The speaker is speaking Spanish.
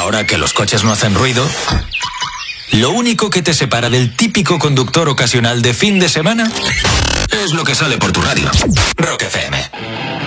ahora que los coches no hacen ruido, lo único que te separa del típico conductor ocasional de fin de semana es lo que sale por tu radio. Rock FM.